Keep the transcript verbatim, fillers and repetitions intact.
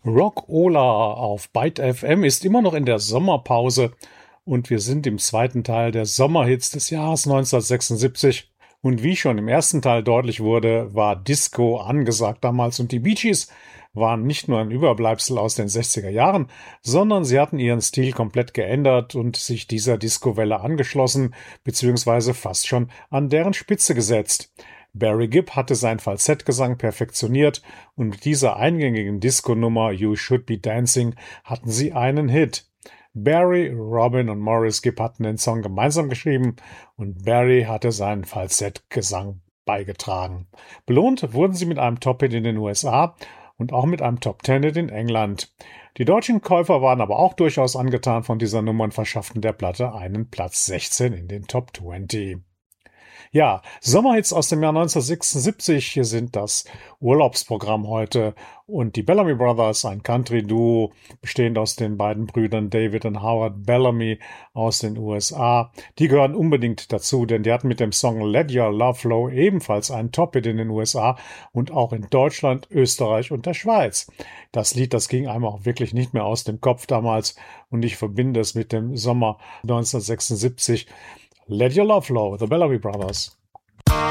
Rock-Ola auf Byte F M ist immer noch in der Sommerpause und wir sind im zweiten Teil der Sommerhits des Jahres neunzehnhundertsechsundsiebzig. Und wie schon im ersten Teil deutlich wurde, war Disco angesagt damals und die Bee Gees waren nicht nur ein Überbleibsel aus den sechziger Jahren, sondern sie hatten ihren Stil komplett geändert und sich dieser Disco-Welle angeschlossen, beziehungsweise fast schon an deren Spitze gesetzt. Barry Gibb hatte seinen Falsettgesang perfektioniert und mit dieser eingängigen Disco-Nummer You Should Be Dancing hatten sie einen Hit. Barry, Robin und Maurice Gibb hatten den Song gemeinsam geschrieben und Barry hatte seinen Falsettgesang beigetragen. Belohnt wurden sie mit einem Top-Hit in den U S A und auch mit einem Top-Ten-Hit in England. Die deutschen Käufer waren aber auch durchaus angetan von dieser Nummer und verschafften der Platte einen Platz sechzehn in den Top zwanzig. Ja, Sommerhits aus dem Jahr neunzehnhundertsechsundsiebzig. Hier sind das Urlaubsprogramm heute und die Bellamy Brothers, ein Country-Duo, bestehend aus den beiden Brüdern David und Howard Bellamy aus den U S A. Die gehören unbedingt dazu, denn die hatten mit dem Song Let Your Love Flow ebenfalls einen Top-Hit in den U S A und auch in Deutschland, Österreich und der Schweiz. Das Lied, das ging einem auch wirklich nicht mehr aus dem Kopf damals und ich verbinde es mit dem Sommer neunzehnhundertsechsundsiebzig. Let Your Love Flow, The Bellamy Brothers.